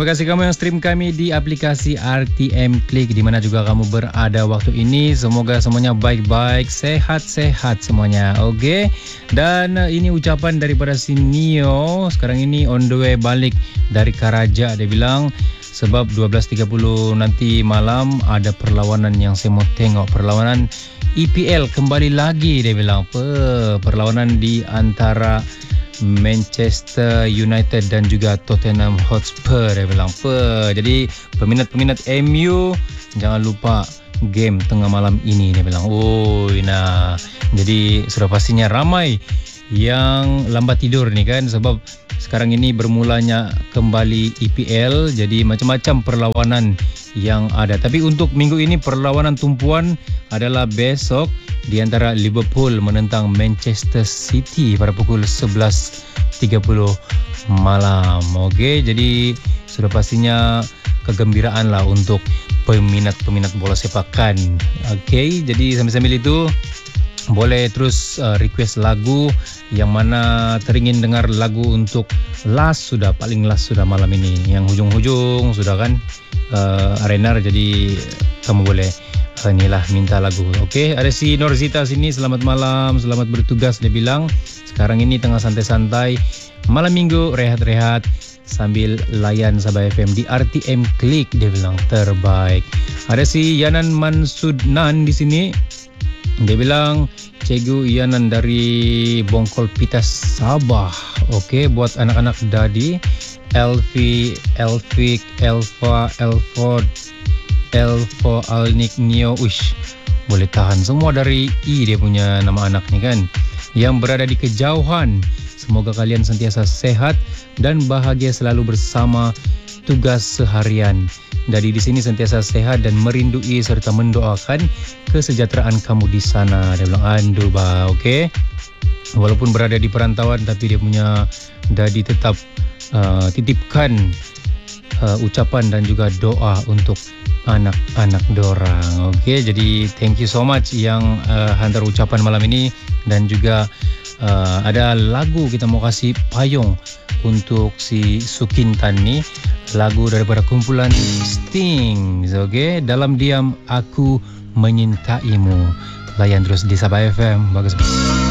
Terima kasih kamu yang stream kami di aplikasi RTM Klik di mana juga kamu berada waktu ini. Semoga semuanya baik-baik, sehat-sehat semuanya. Okey. Dan ini ucapan daripada si Neo. Sekarang ini on the way balik dari Karaja. Dia bilang sebab 12.30 nanti malam ada perlawanan yang saya mau tengok. Perlawanan EPL kembali lagi dia bilang. Perlawanan di antara Manchester United dan juga Tottenham Hotspur dia bilang. Jadi peminat-peminat MU jangan lupa game tengah malam ini dia bilang. Nah, jadi sudah pastinya ramai yang lambat tidur nih kan sebab sekarang ini bermulanya kembali EPL, jadi macam-macam perlawanan yang ada. Tapi untuk minggu ini perlawanan tumpuan adalah besok di antara Liverpool menentang Manchester City pada pukul 11.30 malam. Okey, jadi sudah pastinya kegembiraan lah untuk peminat-peminat bola sepakan. Okey, jadi sambil-sambil itu boleh terus request lagu yang mana teringin dengar lagu untuk paling last sudah malam ini. Yang hujung-hujung sudah kan arena, jadi kamu boleh inilah minta lagu. Okey, ada si Norzita sini. Selamat malam, selamat bertugas dia bilang. Sekarang ini tengah santai-santai malam minggu, rehat-rehat sambil layan Sabah FM di RTM Klik dia bilang terbaik. Ada si Yanan Mansudnan di sini. Dia bilang Cikgu Yanan dari Bongkol Pitas Sabah. Okey, buat anak-anak Dadi, Elvi, Elfik, Elfa, Elford, Elfo, Alnik, Neo. Boleh tahan semua dari I dia punya nama anak ni kan. Yang berada di kejauhan, semoga kalian sentiasa sehat dan bahagia selalu bersama tugas seharian. Dari di sini sentiasa sehat dan merindui serta mendoakan kesejahteraan kamu di sana. Dia bilang Anduba. Okey. Walaupun berada di perantauan tapi dia punya Dadi tetap titipkan ucapan dan juga doa untuk anak-anak dorang. Okey, jadi thank you so much yang hantar ucapan malam ini. Dan juga ada lagu kita mau kasih payung untuk si Sukintan ni, lagu daripada kumpulan Sting. Okey, Dalam Diam Aku Menyintaimu. Layan terus di Sabah FM. Bagus.